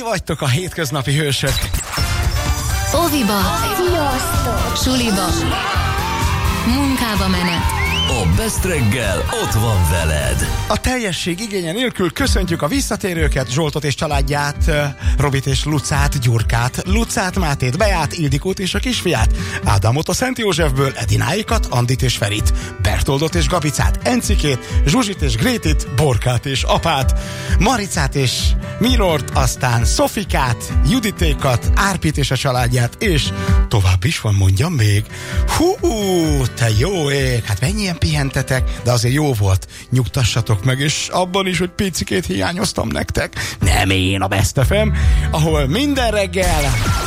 vagytok a hétköznapi hősök. Óviba, suliba, munkába menet. A Best reggel ott van veled. A teljesség igénye nélkül köszöntjük a visszatérőket, Zsoltot és családját, Robit és Lucát, Gyurkát, Lucát, Mátét, Beát, Ildikót és a kisfiát, Ádámot a Szent Józsefből, Edináikat, Andit és Ferit, Bertoldot és Gabicát, Encikét, Zsuzsit és Grétit, Borkát és Apát, Maricát és Mirort, aztán Szofikát, Juditékat, Árpit és a családját, és tovább is van, mondjam még. Hú, te jó ég, hát mennyien pihentetek, de azért jó volt, nyugtassatok meg, és abban is, hogy picikét hiányoztam nektek. Nem én, a Best FM, ahol minden reggel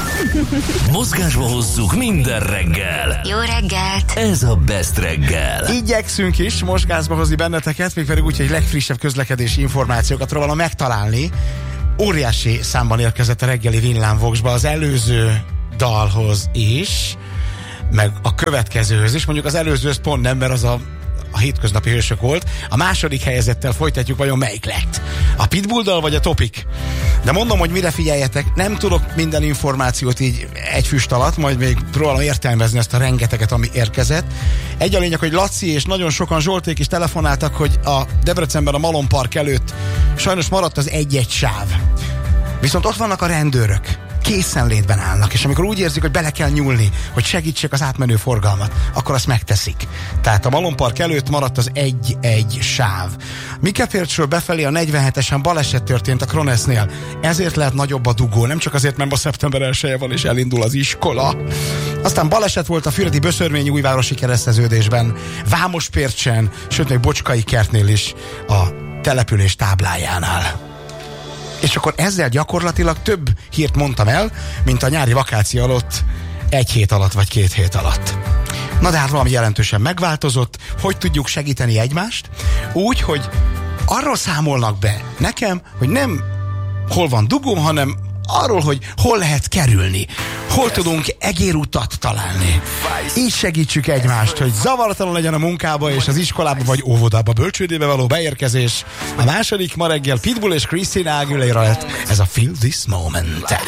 mozgásba hozzuk minden reggel. Jó reggelt! Ez a Best reggel. igyekszünk is mozgásba hozni benneteket, mégpedig úgy, hogy legfrissebb közlekedési információkat próbálom megtalálni. Óriási számban érkezett a reggeli villámvoksba az előző dalhoz is, meg a következőhöz is. Mondjuk az előzőhöz pont nem, mert az a hétköznapi hősök volt. A második helyezettel folytatjuk, vajon melyik lett? A Pitbull-dal vagy a Topic? De mondom, hogy mire figyeljetek, nem tudok minden információt így egy füst alatt, majd még próbálom értelmezni ezt a rengeteget, ami érkezett. Egy a lényeg, hogy Laci és nagyon sokan Zsolték is telefonáltak, hogy a Debrecenben a Malom Park előtt sajnos maradt az egy-egy sáv. Viszont ott vannak a rendőrök, készenlétben állnak, és amikor úgy érzik, hogy bele kell nyúlni, hogy segítsék az átmenő forgalmat, akkor azt megteszik. Tehát a Malom Park előtt maradt az egy-egy sáv. Mikefércsről befelé a 47-esen baleset történt a Kronesznél. Ezért lehet nagyobb a dugó, nem csak azért, mert ma szeptember 1-e van és elindul az iskola. Aztán baleset volt a Füredi Böszörményi újvárosi kereszteződésben, Vámospércsen, sőt még Bocskai kertnél is, a település táblájánál. És akkor ezzel gyakorlatilag több hírt mondtam el, mint a nyári vakáció alatt, egy hét alatt vagy 2 hét alatt. Na de hát valami jelentősen megváltozott. Hogy tudjuk segíteni egymást? Úgy, hogy arról számolnak be nekem, hogy nem hol van dugó, hanem arról, hogy hol lehet kerülni, hol tudunk egérutat találni. Így segítsük egymást, hogy zavartalan legyen a munkába és az iskolába vagy óvodába, bölcsődébe való beérkezés. A második ma reggel Pitbull és Christina Aguilera lett, ez a Feel This Moment.